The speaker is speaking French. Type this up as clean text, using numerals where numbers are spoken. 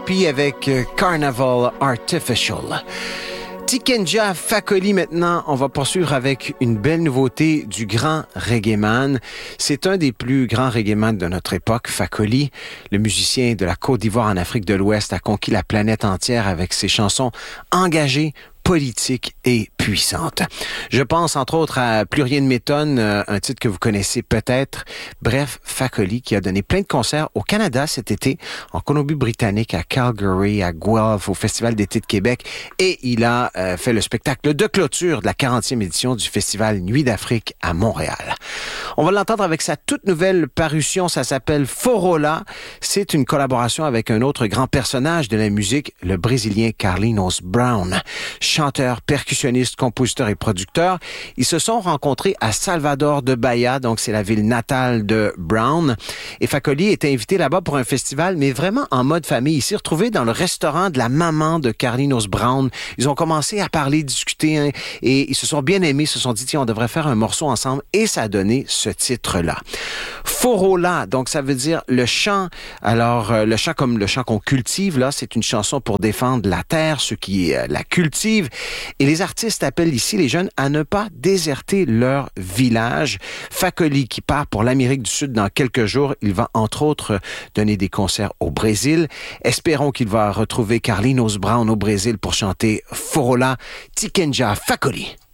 P avec Carnival Artificial. Tikenja Fakoly maintenant, on va poursuivre avec une belle nouveauté du grand reggaeman. C'est un des plus grands reggaeman de notre époque, Fakoly. Le musicien de la Côte d'Ivoire en Afrique de l'Ouest a conquis la planète entière avec ses chansons engagées, politique et puissante. Je pense entre autres à Plus rien ne m'étonne, un titre que vous connaissez peut-être. Bref, Fakoly qui a donné plein de concerts au Canada cet été, en Colombie-Britannique, à Calgary, à Guelph, au Festival d'été de Québec, et il a fait le spectacle de clôture de la 40e édition du Festival Nuit d'Afrique à Montréal. On va l'entendre avec sa toute nouvelle parution, ça s'appelle Forola. C'est une collaboration avec un autre grand personnage de la musique, le Brésilien Carlinhos Brown. Chanteur, percussionniste, compositeur et producteur. Ils se sont rencontrés à Salvador de Bahia, donc c'est la ville natale de Brown. Et Fakoly était invité là-bas pour un festival, mais vraiment en mode famille. Il s'est retrouvé dans le restaurant de la maman de Carlinhos Brown. Ils ont commencé à parler, discuter, hein, et ils se sont bien aimés, se sont dit, tiens, on devrait faire un morceau ensemble, et ça a donné ce titre-là. Forola, donc ça veut dire le chant. Alors, le chant comme le chant qu'on cultive, là, c'est une chanson pour défendre la terre, ceux qui la cultivent. Et les artistes appellent ici les jeunes à ne pas déserter leur village. Fakoly qui part pour l'Amérique du Sud dans quelques jours. Il va entre autres donner des concerts au Brésil. Espérons qu'il va retrouver Carlinhos Brown au Brésil pour chanter Forola. Tikenja Fakoly.